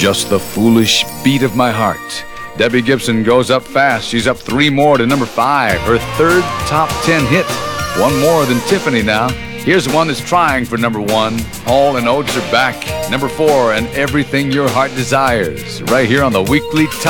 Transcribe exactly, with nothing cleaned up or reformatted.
Just the Foolish Beat of My Heart. Debbie Gibson goes up fast. She's up three more to number five, her third top ten hit. One more than Tiffany now. Here's one that's trying for number one. Hall and Oates are back. Number four, and Everything Your Heart Desires. Right here on the Weekly Top